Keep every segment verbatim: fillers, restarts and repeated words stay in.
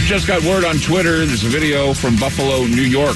just got word on Twitter. There's a video from Buffalo, New York.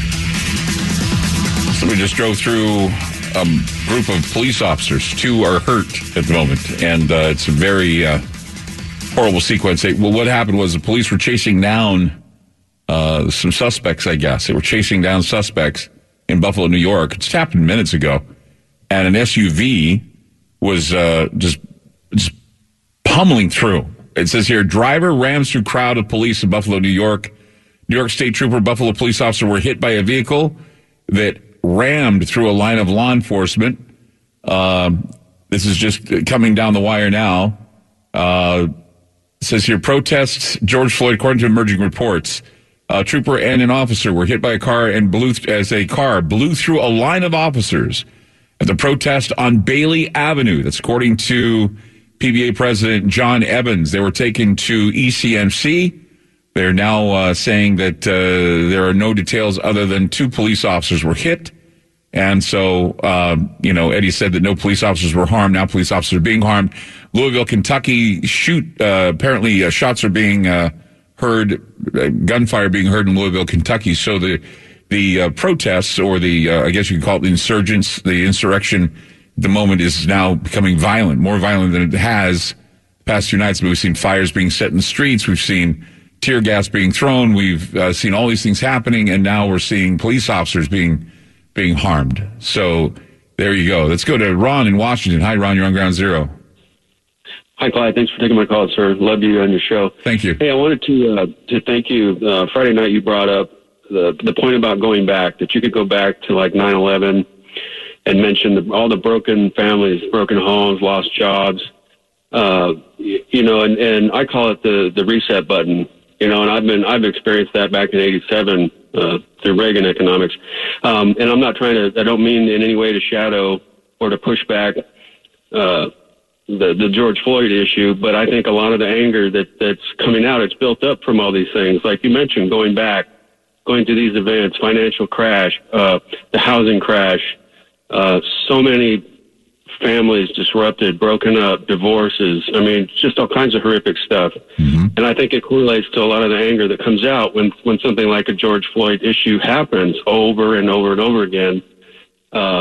Somebody just drove through a group of police officers. Two are hurt at the moment, and uh, it's a very uh, horrible sequence. They, well, what happened was the police were chasing down uh, some suspects, I guess. They were chasing down suspects in Buffalo, New York. It just happened minutes ago, and an S U V was uh, just, just pummeling through. It says here, driver rams through crowd of police in Buffalo, New York. New York State Trooper, Buffalo police officer were hit by a vehicle that rammed through a line of law enforcement. Uh, this is just coming down the wire now. Uh, it says here, protests George Floyd, according to emerging reports. A trooper and an officer were hit by a car and blew th- as a car blew through a line of officers at the protest on Bailey Avenue. That's according to P B A President John Evans. They were taken to E C M C. They're now uh, saying that uh, there are no details other than two police officers were hit. And so, uh, you know, Eddie said that no police officers were harmed. Now police officers are being harmed. Louisville, Kentucky, shoot. Uh, apparently, uh, shots are being uh, heard, uh, gunfire being heard in Louisville, Kentucky. So the the uh, protests, or the, uh, I guess you could call it the insurgents, the insurrection, the moment is now becoming violent, more violent than it has the past two nights. We've seen fires being set in the streets. We've seen tear gas being thrown. We've uh, seen all these things happening, and now we're seeing police officers being being harmed. So there you go. Let's go to Ron in Washington. Hi, Ron. You're on Ground Zero. Hi, Clyde. Thanks for taking my call, sir. Love you on your show. Thank you. Hey, I wanted to uh, to thank you. Uh, Friday night you brought up the the point about going back, that you could go back to like nine eleven and mention the, all the broken families, broken homes, lost jobs. Uh, you, you know, and, and I call it the, the reset button. You know, and I've been I've experienced that back in eighty-seven uh, through Reagan economics. Um, and I'm not trying to. I don't mean in any way to shadow or to push back uh, the the George Floyd issue, but I think a lot of the anger that that's coming out, it's built up from all these things, like you mentioned, going back, going to these events, financial crash, uh, the housing crash. Uh, so many families disrupted, broken up, divorces. I mean, just all kinds of horrific stuff. Mm-hmm. And I think it correlates to a lot of the anger that comes out when, when something like a George Floyd issue happens over and over and over again. Uh,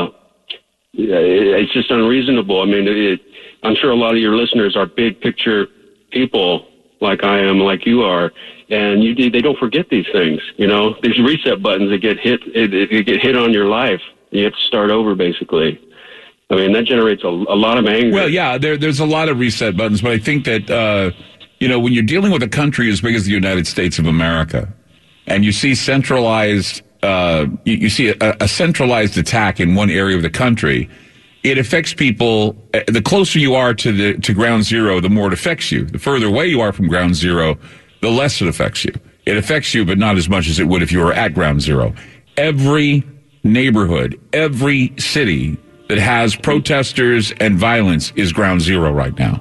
it, it's just unreasonable. I mean, it, I'm sure a lot of your listeners are big picture people like I am, like you are. And you, they don't forget these things. You know, these reset buttons that get hit, it, it get hit on your life. You have to start over, basically. I mean, that generates a, a lot of anger. Well, yeah, there, there's a lot of reset buttons, but I think that, uh, you know, when you're dealing with a country as big as the United States of America, and you see centralized, uh, you, you see a, a centralized attack in one area of the country, it affects people. The closer you are to the to ground zero, the more it affects you. The further away you are from ground zero, the less it affects you. It affects you, but not as much as it would if you were at ground zero. Every neighborhood, every city that has protesters and violence is ground zero right now.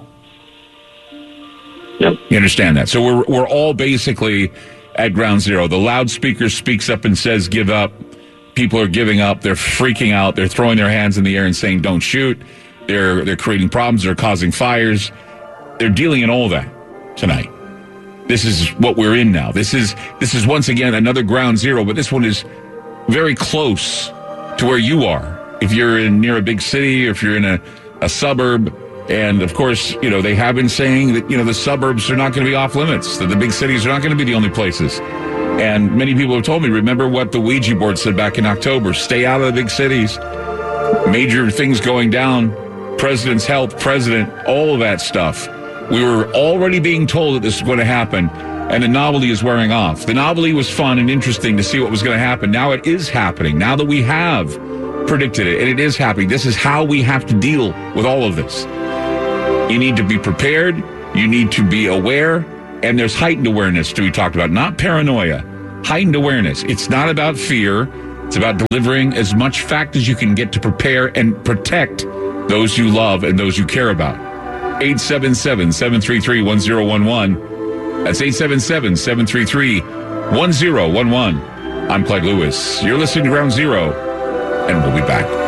Yep. You understand that? So we're we're all basically at ground zero. The loudspeaker speaks up and says, give up. People are giving up. They're freaking out. They're throwing their hands in the air and saying, don't shoot. They're they're creating problems. They're causing fires. They're dealing in all that tonight. This is what we're in now. This is this is once again another ground zero, but this one is very close to where you are. If you're in near a big city, or if you're in a, a suburb, and of course, you know, they have been saying that, you know, the suburbs are not going to be off limits, that the big cities are not going to be the only places. And many people have told me, remember what the Ouija board said back in October, stay out of the big cities, major things going down, president's health, president, all of that stuff. We were already being told that this is going to happen, and the novelty is wearing off. The novelty was fun and interesting to see what was going to happen. Now it is happening. Now that we have predicted it, and it is happening, this is how we have to deal with all of this. You need to be prepared. You need to be aware. And there's heightened awareness to be talked about, not paranoia. Heightened awareness. It's not about fear. It's about delivering as much fact as you can get to prepare and protect those you love and those you care about. eight seven seven, seven three three, one zero one one. That's eight seven seven, seven three three, one zero one one. I'm Clyde Lewis. You're listening to Ground Zero, and we'll be back.